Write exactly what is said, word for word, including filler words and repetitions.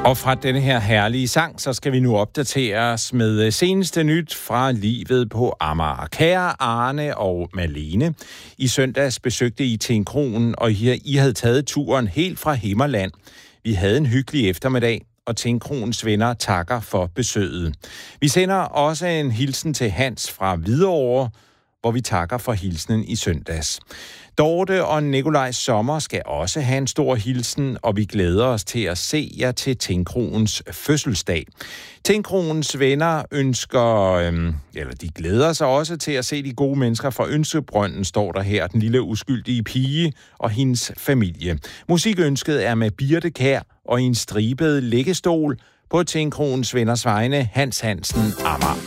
Og fra denne her herlige sang, så skal vi nu opdatere os med seneste nyt fra livet på Amager. Kære Arne og Malene, i søndags besøgte I Tinkronen, og I havde taget turen helt fra Himmerland. Vi havde en hyggelig eftermiddag, og Tinkronens venner takker for besøget. Vi sender også en hilsen til Hans fra Hvidovre, hvor vi takker for hilsenen i søndags. Dorte og Nikolajs sommer skal også have en stor hilsen, og vi glæder os til at se jer til Tinkronens fødselsdag. Tinkronens venner ønsker, øhm, eller de glæder sig også til at se de gode mennesker fra Ønskebrønden, står der her, den lille uskyldige pige og hendes familie. Musikønsket er med Birte Kjær og en stribet liggestol på Tinkronens venners vegne, Hans Hansen, Amager.